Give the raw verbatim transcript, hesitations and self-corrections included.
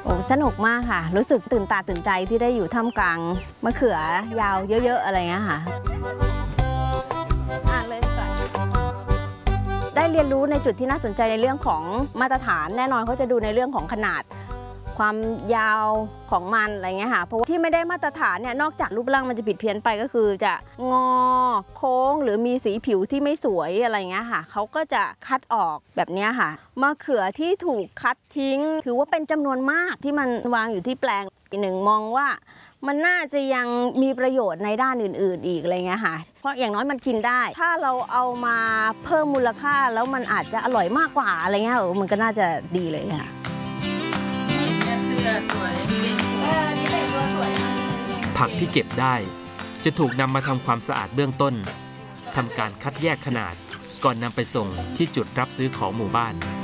โอ้สนุกมากค่ะรู้สึกตื่นตาตื่นใจที่ได้อยู่ท่ามกลางมะเขือยาวเยอะๆอะไรเงี้ยค่ะอ่านเลยก่อนได้เรียนรู้ในจุดที่น่าสนใจในเรื่องของมาตรฐานแน่นอนเขาจะดูในเรื่องของขนาดความยาวของมันอะไรเงี้ยค่ะเพราะว่าที่ไม่ได้มาตรฐานเนี่ยนอกจากรูปร่างมันจะผิดเพี้ยนไปก็คือจะงอโค้งหรือมีสีผิวที่ไม่สวยอะไรเงี้ยค่ะเขาก็จะคัดออกแบบนี้ค่ะมะเขือที่ถูกคัดทิ้งถือว่าเป็นจำนวนมากที่มันวางอยู่ที่แปลงหนึ่งมองว่ามันน่าจะยังมีประโยชน์ในด้านอื่นๆอีกอะไรเงี้ยค่ะเพราะอย่างน้อยมันกินได้ถ้าเราเอามาเพิ่มมูลค่าแล้วมันอาจจะอร่อยมากกว่าอะไรเงี้ยมันก็น่าจะดีเลยค่ะผักที่เก็บได้จะถูกนำมาทำความสะอาดเบื้องต้นทำการคัดแยกขนาดก่อนนำไปส่งที่จุดรับซื้อของหมู่บ้าน